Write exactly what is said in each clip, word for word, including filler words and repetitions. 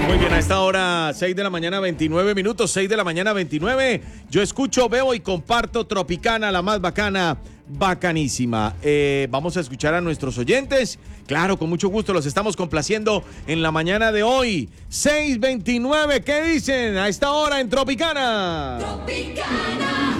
Muy bien, a esta hora, seis de la mañana, veintinueve minutos, seis de la mañana, veintinueve. Yo escucho, veo y comparto Tropicana, la más bacana, bacanísima. Eh, vamos a escuchar a nuestros oyentes. Claro, con mucho gusto los estamos complaciendo en la mañana de hoy. seis veintinueve, ¿qué dicen a esta hora en Tropicana? Tropicana.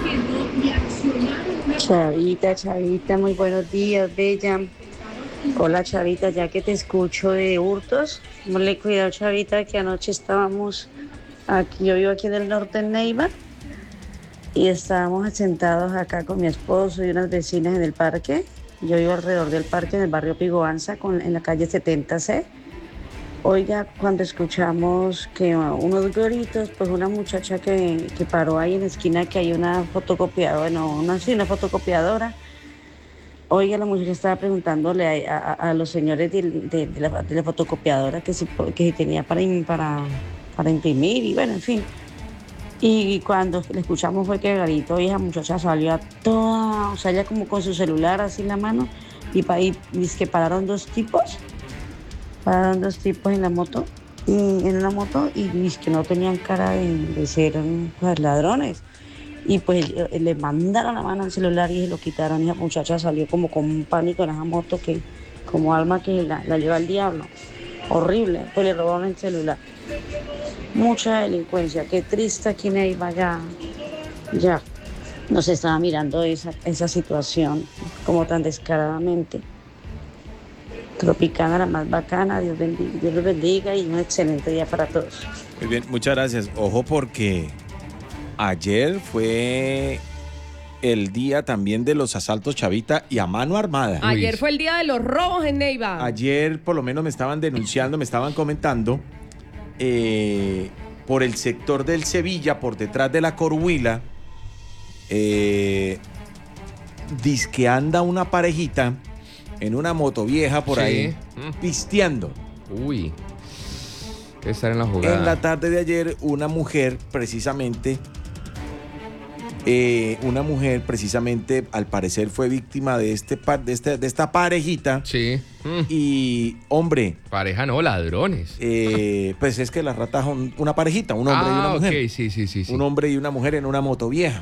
Chavita, Chavita, muy buenos días, bella. Hola, Chavita, ya que te escucho de hurtos, ponle cuidado, Chavita, que anoche estábamos aquí, yo vivo aquí en el norte en Neiva, y estábamos sentados acá con mi esposo y unas vecinas en el parque. Yo vivo alrededor del parque, en el barrio Pigoanza, con, en la calle setenta C. Oiga, cuando escuchamos que unos gritos, pues una muchacha que, que paró ahí en la esquina, que hay una fotocopiadora, no, una, sí, una fotocopiadora. Oiga, la muchacha estaba preguntándole a, a, a los señores de, de, de, la, de la fotocopiadora que si, que si tenía para, para, para imprimir y bueno, en fin. Y cuando le escuchamos fue que Garito y esa muchacha salió a toda, o sea, ella como con su celular así en la mano y, pa, y dice que pararon dos tipos, pararon dos tipos en la moto, y, en una moto y dice que no tenían cara de, de ser pues, ladrones. Y pues le mandaron la mano al celular y se lo quitaron. Y la muchacha salió como con un pánico en esa moto, que como alma que la, la lleva al diablo. Horrible, pues le robaron el celular. Mucha delincuencia, qué triste aquí en Neiva ya, ya nos estaba mirando esa, esa situación como tan descaradamente. Tropicana, la más bacana, Dios bendiga, Dios los bendiga y un excelente día para todos. Muy bien, muchas gracias. Ojo porque ayer fue el día también de los asaltos, Chavita, y a mano armada. Ayer Uy. fue el día de los robos en Neiva. Ayer por lo menos me estaban denunciando, me estaban comentando eh, por el sector del Sevilla, por detrás de la Coruila, eh, dizque anda una parejita en una moto vieja por Sí. ahí, pisteando. Uy, que estar en la jugada. En la tarde de ayer, una mujer precisamente, eh, una mujer precisamente, al parecer fue víctima de este, par- de este de esta parejita. Sí. Mm. Y, hombre, Pareja no, ladrones. eh, pues es que las ratas son una parejita, un hombre ah, y una mujer. ok, sí, sí, sí, sí. Un hombre y una mujer en una moto vieja.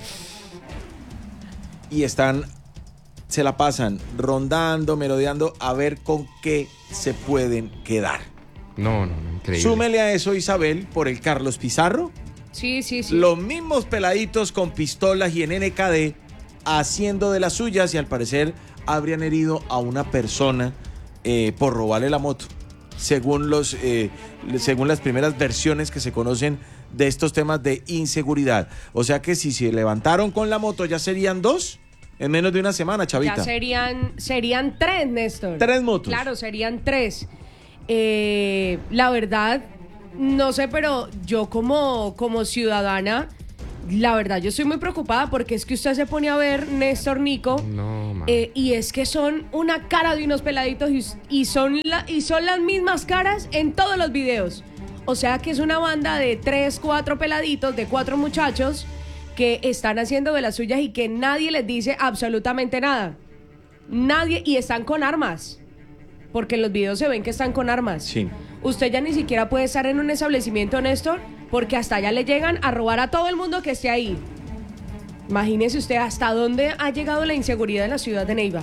Y están, se la pasan rondando, merodeando, a ver con qué se pueden quedar. No, no, no, increíble. Súmele a eso, Isabel, por el Carlos Pizarro. Sí, sí, sí. Los mismos peladitos con pistolas y en N K D haciendo de las suyas, y al parecer habrían herido a una persona eh, por robarle la moto, según, los, eh, según las primeras versiones que se conocen de estos temas de inseguridad. O sea que si se levantaron con la moto ya serían dos en menos de una semana, Chavita. Ya serían, serían tres, Néstor. Tres motos. Claro, serían tres. Eh, la verdad, no sé, pero yo como, como ciudadana, la verdad, yo estoy muy preocupada porque es que usted se pone a ver, Néstor, Nico, No, man. eh, y es que son una cara de unos peladitos y, y, son la, y son las mismas caras en todos los videos. O sea que es una banda de tres, cuatro peladitos, de cuatro muchachos que están haciendo de las suyas y que nadie les dice absolutamente nada. Nadie, y están con armas. Porque en los videos se ven que están con armas. Sí. Usted ya ni siquiera puede estar en un establecimiento, Néstor, porque hasta allá le llegan a robar a todo el mundo que esté ahí. Imagínese usted hasta dónde ha llegado la inseguridad en la ciudad de Neiva.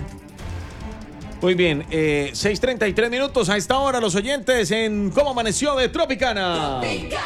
Muy bien, eh, seis treinta y tres minutos a esta hora, los oyentes en ¿Cómo amaneció de Tropicana?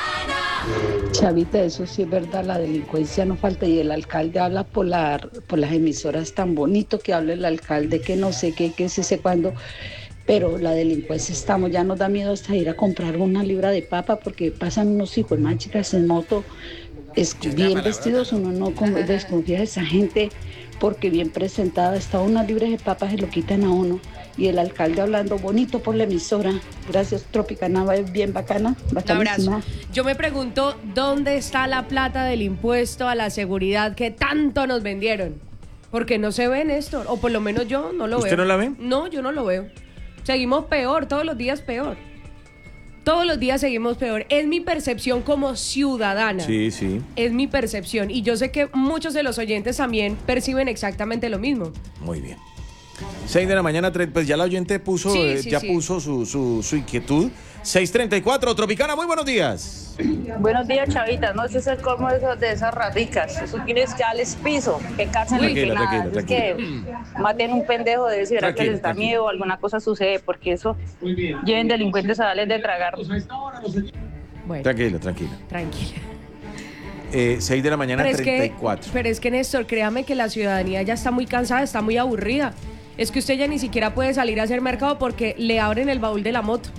Chavita, eso sí es verdad, la delincuencia no falta y el alcalde habla por, la, por las emisoras, tan bonito que habla el alcalde, que no sé qué, que se sé cuándo, pero la delincuencia estamos, ya nos da miedo hasta ir a comprar una libra de papa porque pasan unos hijos de más chicas en moto, es, bien vestidos, uno no con- desconfía de esa gente porque bien presentada está, una libra de papas se lo quitan a uno. Y el alcalde hablando bonito por la emisora. Gracias, Tropicana, es bien bacana, Un bacanísima. abrazo. Yo me pregunto, ¿dónde está la plata del impuesto a la seguridad que tanto nos vendieron? Porque no se ve, Néstor, o por lo menos yo no lo veo. ¿Usted no la ve? No, yo no lo veo. Seguimos peor, todos los días peor. Todos los días seguimos peor. Es mi percepción como ciudadana. Sí, sí. Es mi percepción. Y yo sé que muchos de los oyentes también perciben exactamente lo mismo. Muy bien. seis de la mañana, tre- pues ya la oyente puso, Sí, eh, sí, ya sí. puso su, su, su inquietud. seis treinta y cuatro, Tropicana, muy buenos días. Buenos días, chavitas. No, ese es el colmo de, esos- de esas raticas. Eso tienes que darles piso, que cárcel ni que Tranquila, nada. tranquila, Es que maten un pendejo de eso y verá que Tranquila, les da tranquila. miedo o alguna cosa sucede, porque eso lleven delincuentes a darles de tragar. Bueno, Tranquilo, tranquilo. tranquila. Eh, seis de la mañana, Pero es, treinta y que, cuatro. pero es que, Néstor, créame que la ciudadanía ya está muy cansada, está muy aburrida. Es que usted ya ni siquiera puede salir a hacer mercado porque le abren el baúl de la moto.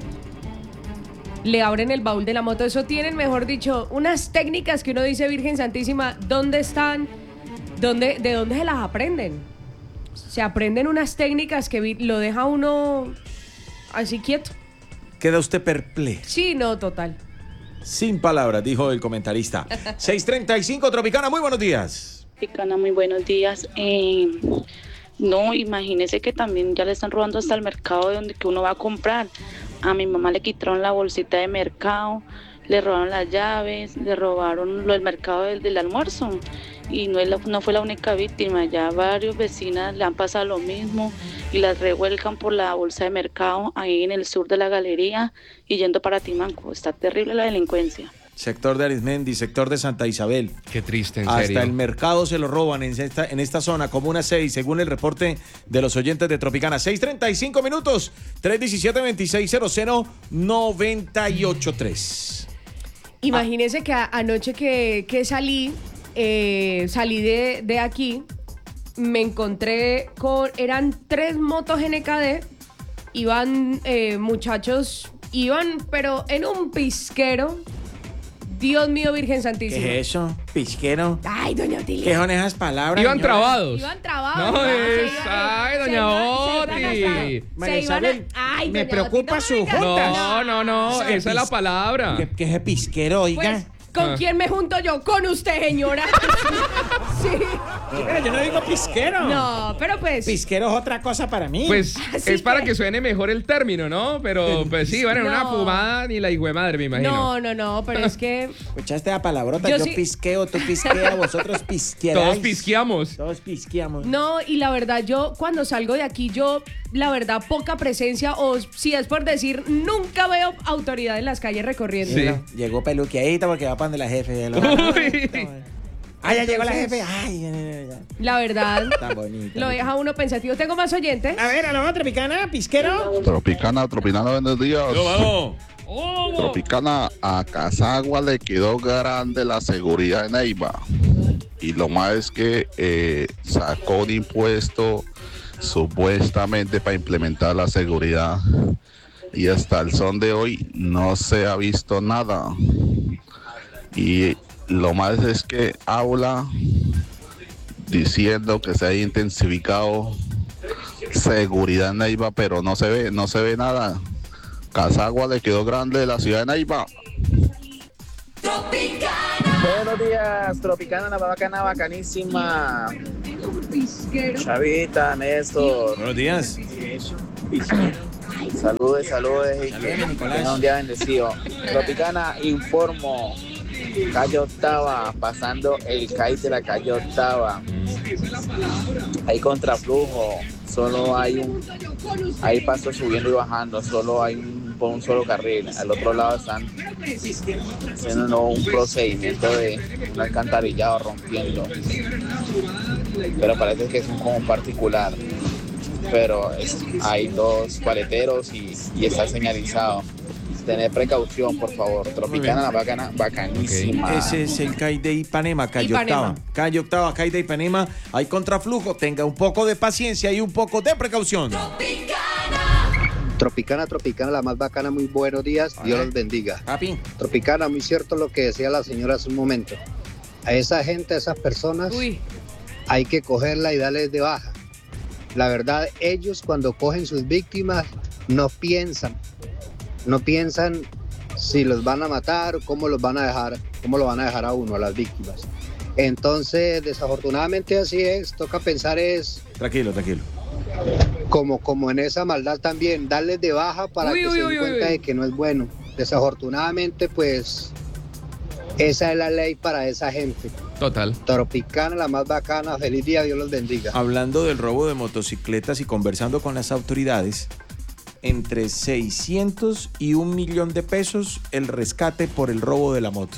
Le abren el baúl de la moto. Eso tienen, mejor dicho, unas técnicas que uno dice, Virgen Santísima, ¿dónde están? ¿Dónde, ¿De dónde se las aprenden? Se aprenden unas técnicas que vi- lo deja uno así quieto. Queda usted perplejo. Sí, no, total. Sin palabras, dijo el comentarista. seis treinta y cinco, Tropicana, muy buenos días. Picana, muy buenos días. Eh, no, imagínese que también ya le están robando hasta el mercado de donde que uno va a comprar. A mi mamá le quitaron la bolsita de mercado, le robaron las llaves, le robaron lo del mercado del, del almuerzo. Y no, es la- no fue la única víctima, ya varios vecinas le han pasado lo mismo y las revuelcan por la bolsa de mercado ahí en el sur de la galería y yendo para Timanco. Está terrible la delincuencia. Sector de Arismendi, sector de Santa Isabel. Qué triste, en Hasta serio. el mercado se lo roban en esta, en esta zona, Comuna seis, según el reporte de los oyentes de Tropicana. seis treinta y cinco minutos, tres diecisiete, veintiséis cero cero, noventa y ocho tres. Imagínese que a- anoche que, que salí, eh, salí de, de aquí, me encontré con, eran tres motos N K D, iban eh, muchachos, iban pero en un pisquero, Dios mío, Virgen Santísima. ¿Qué es eso? ¿Pisquero? Ay, doña ¿Qué Otilia. son esas palabras? Iban señora? trabados. Iban trabados. No, se es- iban- ay, se doña iban- se iban Oti. hasta- María se iban a- Isabel, ay, me doña preocupa Oti, su no me diga- junta. No, no, no, Ese esa es la pis- palabra. ¿Qué, qué es el pisquero, oiga? Pues, ¿con Ah. quién me junto yo? Con usted, señora. Sí. Pero yo no digo pisquero. No, pero pues. Pisquero es otra cosa para mí. Pues Así es para que- que suene mejor el término, ¿no? Pero pues sí, bueno, en una No. fumada ni la higüe madre, me imagino. No, no, no, pero es que. Escuchaste la palabrota, Yo yo, sí- pisqueo, tú pisqueas, vosotros pisqueáis. Todos pisqueamos. Todos pisqueamos. No, y la verdad, yo cuando salgo de aquí, yo, la verdad, poca presencia, o si es por decir, nunca veo autoridad en las calles recorriendo. Sí. Llegó- Llegó peluqueadita porque va para donde la jefe. Ya lo- Uy. Ah, ya llegó la jefe. Ay, ya, ya, ya. La verdad, Tan bonito. lo deja uno pensativo. Tengo más oyentes. A ver, a la otra picana, pisquero. Tropicana, Tropicana, buenos días. vamos. Tropicana, a Casagua le quedó grande la seguridad en Neiva. Y lo más es que eh, sacó un impuesto supuestamente para implementar la seguridad. Y hasta el son de hoy no se ha visto nada. Y lo más es que habla diciendo que se ha intensificado seguridad en Neiva, pero no se ve, no se ve nada. Casagua le quedó grande la ciudad de Neiva. Buenos días, Tropicana, la bacana, bacanísima. Chavita, Néstor. Buenos días. Saludes, saludes y que Saludos, Nicolás. tengan un día bendecido. Tropicana, informo. Calle Octava, pasando el C A I de la calle Octava. Hay contraflujo, solo hay un hay pasos subiendo y bajando, solo hay un, por un solo carril. Al otro lado están haciendo un procedimiento de un alcantarillado rompiendo. Pero parece que es un como particular. Pero es- hay dos paleteros y, y está señalizado. Tener precaución, por favor. Tropicana, la bacana, bacanísima. Ese es el C A I de Ipanema, calle Ipanema. Octava. Calle Octava, C A I de Ipanema. Hay contraflujo. Tenga un poco de paciencia y un poco de precaución. Tropicana, Tropicana, la más bacana, muy buenos días, Dios los bendiga. Papi. Tropicana, muy cierto lo que decía la señora hace un momento. A esa gente, a esas personas, Uy, hay que cogerla y darles de baja. La verdad, ellos cuando cogen sus víctimas no piensan, no piensan si los van a matar o cómo los van a dejar, cómo lo van a dejar a uno, a las víctimas. Entonces, desafortunadamente así es, toca pensar es Tranquilo, tranquilo. como, como en esa maldad también, darles de baja para Uy, que uy, se den uy, cuenta uy. de que no es bueno. Desafortunadamente, pues, esa es la ley para esa gente. Total. Tropicana, la más bacana. Feliz día, Dios los bendiga. Hablando del robo de motocicletas y conversando con las autoridades, entre seiscientos y un millón de pesos el rescate por el robo de la moto.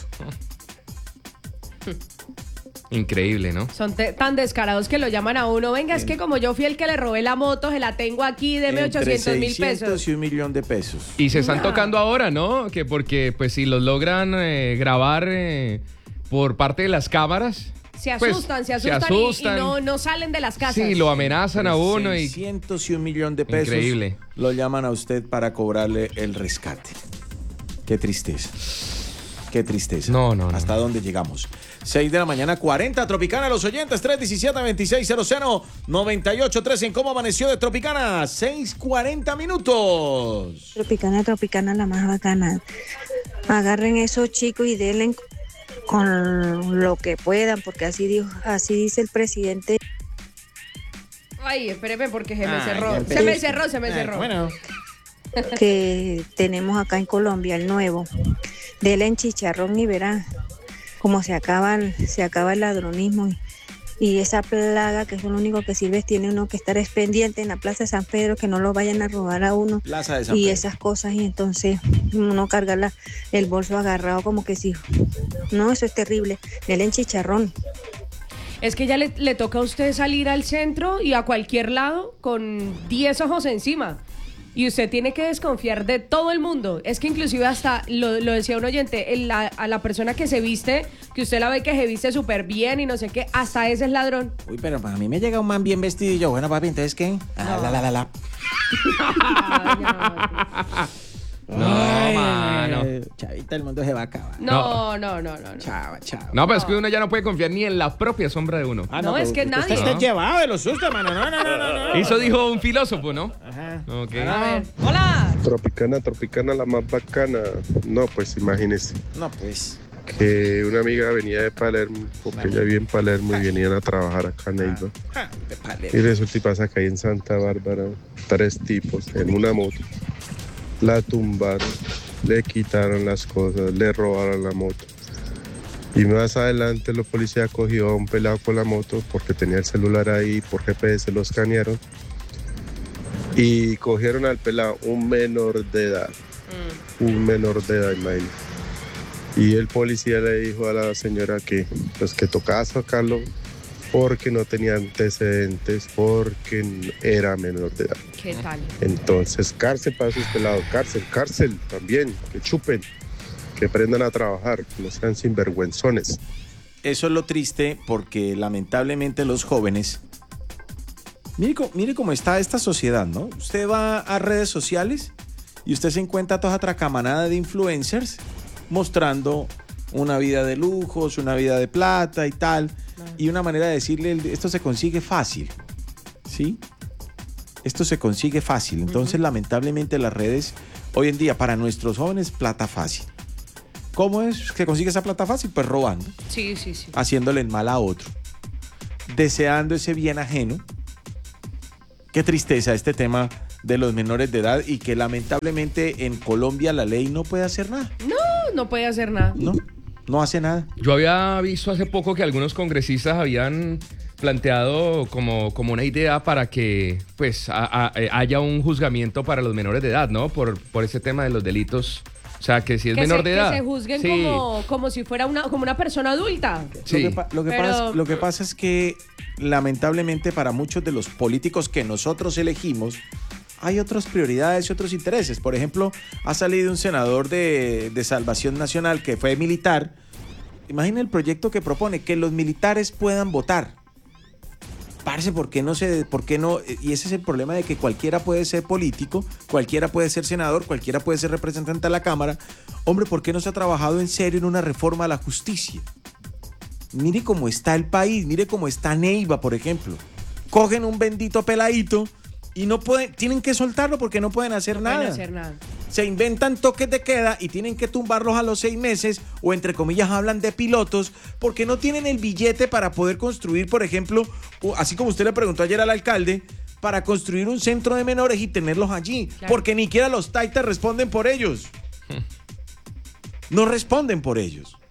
Increíble, ¿no? Son te- tan descarados que lo llaman a uno. Venga, es que como yo fui el que le robé la moto, se la tengo aquí, deme ochocientos mil pesos. seiscientos y un millón de pesos. Y se están Ah. tocando ahora, ¿no? Que porque pues si los logran eh, grabar eh, por parte de las cámaras. Se pues, asustan, se se asustan, y- asustan. y, no, no salen de las casas. Sí, lo amenazan a uno y seiscientos y un millón de pesos. Increíble. Lo llaman a usted para cobrarle el rescate. Qué tristeza. Qué tristeza. No, no, no. ¿Hasta dónde llegamos? seis de la mañana, cuarenta. Tropicana, los oyentes, tres diecisiete veintiséis cero cero noventa y ocho tres. ¿En cómo amaneció de Tropicana? seis cuarenta minutos. Tropicana, Tropicana, la más bacana. Agarren esos chicos y denle con lo que puedan, porque así dijo, así dice el presidente. Ay, espéreme porque se me Ay, cerró. ya Se empecé. me cerró, se me Ay, cerró. bueno. Que tenemos acá en Colombia, el nuevo. Dele en chicharrón y verá cómo se acaba, el- se acaba el ladronismo. Y, y esa plaga que es lo único que sirve, tiene uno que estar es pendiente en la Plaza de San Pedro, que no lo vayan a robar a uno. Plaza de San Y Pedro. esas cosas, y entonces uno carga la- el bolso agarrado como que sí. No, eso es terrible. Dele en chicharrón. Es que ya le, le toca a usted salir al centro y a cualquier lado con diez ojos encima. Y usted tiene que desconfiar de todo el mundo. Es que inclusive hasta, lo, lo decía un oyente, el- la- a la persona que se viste, que usted la ve que se viste súper bien y no sé qué, hasta ese es ladrón. Uy, pero para mí me llega un man bien vestido y yo, bueno, papi, ¿entonces qué? Ah, la, la, la, la. No, Ay, mano. Chavita, el mundo se va a acabar. No, no, no, no. no. Chava, chava. No, pero es que uno ya no puede confiar ni en la propia sombra de uno. Ah, No, es pero que usted nadie. está No. llevado de los sustos, mano. No, no, no, no, no. Eso dijo un filósofo, ¿no? Ajá. Ok. A ver. Hola. Tropicana, Tropicana, la más bacana. No, pues imagínese No, pues. que una amiga venía de Palermo, porque ella vive en Palermo y venían a trabajar acá en Neiva. Ja, de Y Palermo. resulta y pasa que ahí en Santa Bárbara, tres tipos en una moto, la tumbaron, le quitaron las cosas, le robaron la moto. Y más adelante los policías cogió a un pelado con la moto porque tenía el celular ahí, por G P S lo escanearon. Y cogieron al pelado, un menor de edad. Un menor de edad, imagínate. Y el policía le dijo a la señora que, pues, que tocaba sacarlo porque no tenía antecedentes, porque era menor de edad. ¿Qué tal? Entonces, cárcel para sus pelados, cárcel, cárcel también, que chupen, que aprendan a trabajar, que no sean sinvergüenzones. Eso es lo triste porque lamentablemente los jóvenes... Mire, co- mire cómo está esta sociedad, ¿no? Usted va a redes sociales y usted se encuentra toda otra camanada de influencers mostrando una vida de lujos, una vida de plata y tal. Y una manera de decirle, esto se consigue fácil, ¿sí? Esto se consigue fácil. Entonces, lamentablemente, las redes, hoy en día, para nuestros jóvenes, plata fácil. ¿Cómo es que consigue esa plata fácil? Pues robando, Sí, sí, sí. haciéndole el mal a otro, deseando ese bien ajeno. Qué tristeza este tema de los menores de edad y que lamentablemente en Colombia la ley no puede hacer nada. No, no puede hacer nada. No, no hace nada. Yo había visto hace poco que algunos congresistas habían planteado como, como una idea para que pues a- a- eh, haya un juzgamiento para los menores de edad, ¿no? Por, por ese tema de los delitos. O sea, que si es que menor se, de edad. Que se juzguen sí. como, como si fuera una, como una persona adulta. Sí. Lo que, pa- lo que Pero- pasa, lo que pasa es que lamentablemente para muchos de los políticos que nosotros elegimos hay otras prioridades y otros intereses. Por ejemplo, ha salido un senador de, de Salvación Nacional que fue militar. Imagina el proyecto que propone, que los militares puedan votar. Parce, ¿por qué no se, por qué no? Y ese es el problema de que cualquiera puede ser político, cualquiera puede ser senador, cualquiera puede ser representante de la Cámara. Hombre, ¿por qué no se ha trabajado en serio en una reforma a la justicia? Mire cómo está el país, mire cómo está Neiva, por ejemplo. Cogen un bendito peladito y no pueden, tienen que soltarlo porque no pueden hacer No nada. pueden hacer nada. Se inventan toques de queda y tienen que tumbarlos a los seis meses o entre comillas hablan de pilotos porque no tienen el billete para poder construir, por ejemplo, o- así como usted le preguntó ayer al alcalde, para construir un centro de menores y tenerlos allí, Claro. porque ni siquiera los taitas responden por ellos. No responden por ellos.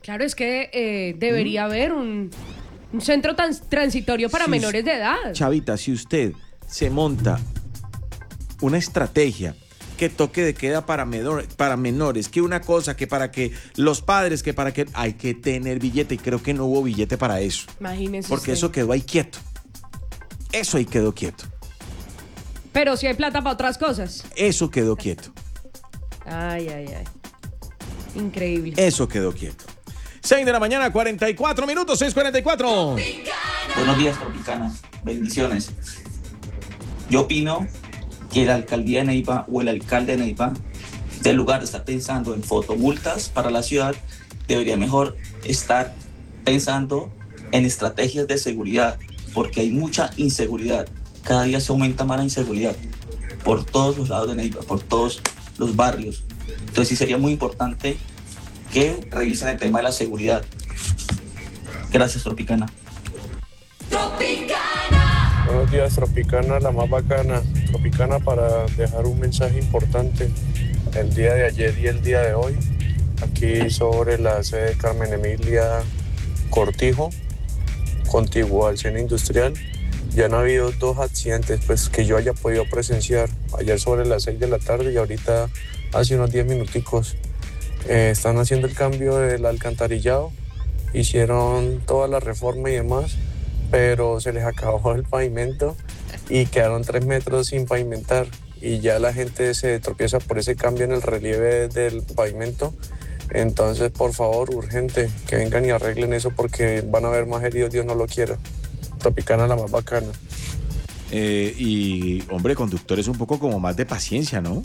Claro, es que eh, debería ¿Mm? haber un, un centro trans, transitorio para si menores de edad. Chavita, si usted se monta una estrategia que toque de queda para, menor, para menores, que una cosa, que para que los padres, que para que hay que tener billete, y creo que no hubo billete para eso. Imagínese Porque usted. eso quedó ahí quieto. Eso ahí quedó quieto. Pero si hay plata para otras cosas. Eso quedó quieto. Ay, ay, ay. Increíble. Eso quedó quieto. seis de la mañana, cuarenta y cuatro minutos, seis cuarenta y cuatro. Buenos días, Tropicana. Bendiciones. Yo opino que la alcaldía de Neiva o el alcalde de Neiva, en lugar de estar pensando en fotomultas para la ciudad, debería mejor estar pensando en estrategias de seguridad, porque hay mucha inseguridad. Cada día se aumenta más la inseguridad por todos los lados de Neiva, por todos los barrios. Entonces sí sería muy importante que revisen el tema de la seguridad. Gracias, Tropicana. Tropicana. Buenos días, Tropicana, la más bacana. Tropicana, para dejar un mensaje importante el día de ayer y el día de hoy, aquí sobre la sede de Carmen Emilia Cortijo, contiguo al Centro Industrial. Ya han habido dos accidentes pues, que yo haya podido presenciar, ayer sobre las seis de la tarde y ahorita hace unos diez minuticos. Eh, están haciendo el cambio del alcantarillado, hicieron toda la reforma y demás, pero se les acabó el pavimento y quedaron tres metros sin pavimentar y ya la gente se tropieza por ese cambio en el relieve del pavimento. Entonces, por favor, urgente, que vengan y arreglen eso porque van a haber más heridos, Dios no lo quiera. Tropicana, la más bacana. Eh, y, hombre, conductores un poco como más de paciencia, ¿no?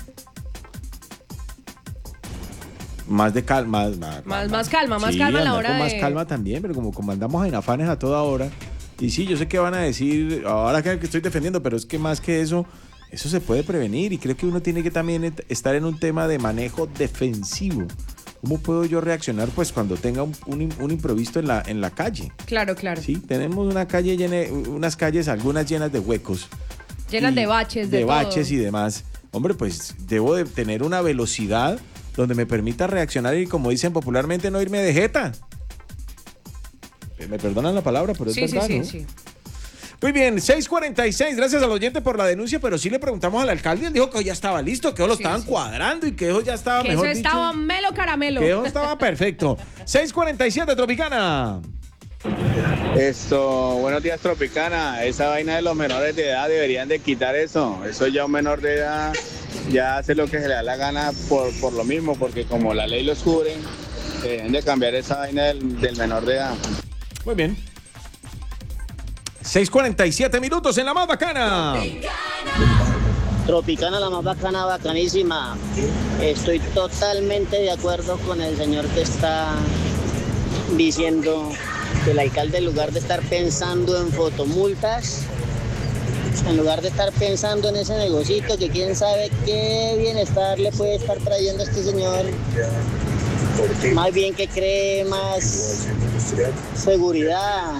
Más de calma. Más, más, más, más calma, más sí, calma a la hora con de... más calma también, pero como, como andamos en afanes a toda hora. Y sí, yo sé que van a decir, ahora que estoy defendiendo, pero es que más que eso, eso se puede prevenir. Y creo que uno tiene que también estar en un tema de manejo defensivo. ¿Cómo puedo yo reaccionar pues cuando tenga un, un, un imprevisto en la, en la calle? Claro, claro. Sí, tenemos una calle llena, unas calles, algunas llenas de huecos. Llenas de baches, de, de todo. baches y demás. Hombre, pues debo de tener una velocidad donde me permita reaccionar y, como dicen popularmente, no irme de jeta. Me perdonan la palabra, pero es sí, verdad, sí, ¿no? sí, sí. Muy bien, seis cuarenta y seis, gracias al oyente por la denuncia, pero sí le preguntamos al alcalde y él dijo que ya estaba listo, que lo sí, estaban sí. cuadrando y que eso ya estaba que mejor eso dicho, estaba melo caramelo. Que eso estaba perfecto. seis cuarenta y siete, Tropicana. Esto, buenos días, Tropicana. Esa vaina de los menores de edad deberían de quitar eso. Eso ya un menor de edad ya hace lo que se le da la gana por, por lo mismo, porque como la ley los cubre, deben de cambiar esa vaina del, del menor de edad. Muy bien. seis cuarenta y siete minutos en la más bacana. Tropicana, la más bacana, bacanísima. Estoy totalmente de acuerdo con el señor que está diciendo que el alcalde, en lugar de estar pensando en fotomultas, en lugar de estar pensando en ese negocito, que quién sabe qué bienestar le puede estar trayendo a este señor, más bien que cree más seguridad,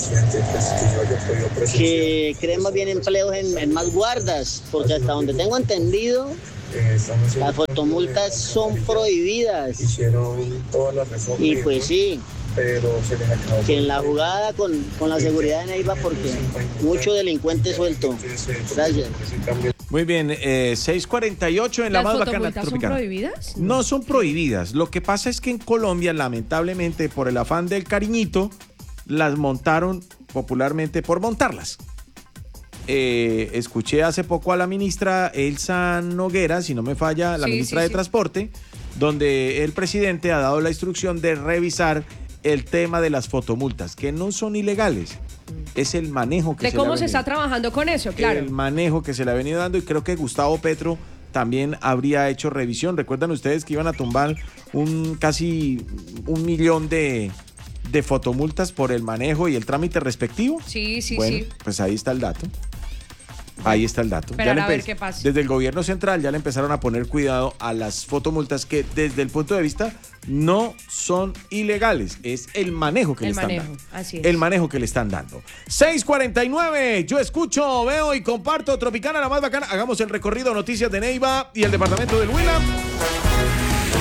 que cree más bien empleos en, en más guardas, porque hasta donde tengo entendido, las fotomultas son prohibidas. Y pues sí, que en la jugada con, con la seguridad de Neiva, porque mucho delincuente suelto. Gracias. Muy bien, eh, seis cuarenta y ocho en la más bacana. ¿Las fotomultas son prohibidas? No son prohibidas. Lo que pasa es que en Colombia, lamentablemente, por el afán del cariñito, las montaron popularmente por montarlas. Eh, escuché hace poco a la ministra Elsa Noguera, si no me falla, la sí, ministra sí, de sí. Transporte, donde el presidente ha dado la instrucción de revisar el tema de las fotomultas, que no son ilegales. Es el manejo que de se cómo le ha se venido. está trabajando con eso, claro. El manejo que se le ha venido dando, y creo que Gustavo Petro también habría hecho revisión. ¿Recuerdan ustedes que iban a tumbar un casi un millón de, de fotomultas por el manejo y el trámite respectivo? Sí, sí, bueno, sí. Pues ahí está el dato. Ahí está el dato. Pero ya a le ver qué pasa. Desde el gobierno central ya le empezaron a poner cuidado a las fotomultas, que desde el punto de vista no son ilegales, es el manejo que el le están manejo, dando. así es. El manejo que le están dando. seis cuarenta y nueve, yo escucho, veo y comparto Tropicana, la más bacana. Hagamos el recorrido, noticias de Neiva y el departamento del Huila.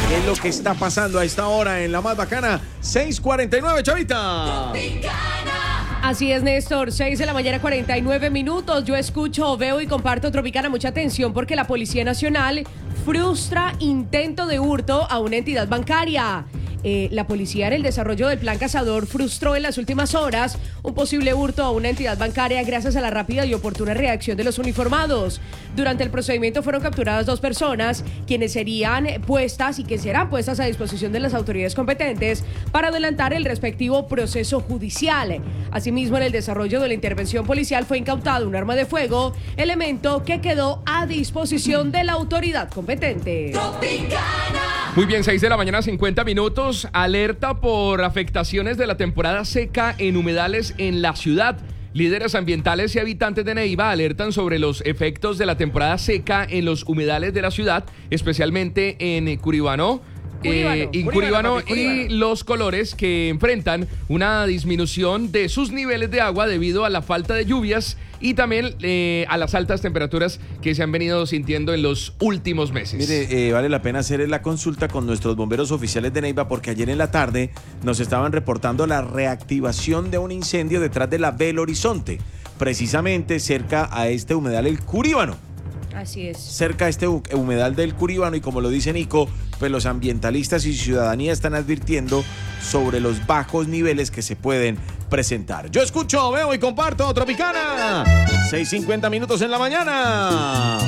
¿Qué es lo que está pasando a esta hora en la más bacana? seis cuarenta y nueve, Chavita. Así es, Néstor, seis de la mañana, cuarenta y nueve minutos. Yo escucho, veo y comparto Tropicana. Mucha atención porque la Policía Nacional frustra intento de hurto a una entidad bancaria. Eh, la policía en el desarrollo del plan Cazador frustró en las últimas horas un posible hurto a una entidad bancaria gracias a la rápida y oportuna reacción de los uniformados. Durante el procedimiento fueron capturadas dos personas quienes serían puestas y que serán puestas a disposición de las autoridades competentes para adelantar el respectivo proceso judicial. Asimismo, en el desarrollo de la intervención policial fue incautado un arma de fuego, elemento que quedó a disposición de la autoridad competente. Muy bien, seis de la mañana, cincuenta minutos. Alerta por afectaciones de la temporada seca en humedales en la ciudad. Líderes ambientales y habitantes de Neiva alertan sobre los efectos de la temporada seca en los humedales de la ciudad, especialmente en Curibano. Curibano, Eh, en Curibano, Curibano papi, Curibano. y Los Colores, que enfrentan una disminución de sus niveles de agua debido a la falta de lluvias y también eh, a las altas temperaturas que se han venido sintiendo en los últimos meses. Mire, eh, vale la pena hacer la consulta con nuestros bomberos oficiales de Neiva porque ayer en la tarde nos estaban reportando la reactivación de un incendio detrás de la Belo Horizonte, precisamente cerca a este humedal El Curibano. Así es. Cerca a este humedal del Curibano, y como lo dice Nico, pues los ambientalistas y ciudadanía están advirtiendo sobre los bajos niveles que se pueden presentar. Yo escucho, veo y comparto Tropicana. seis cincuenta minutos en la mañana.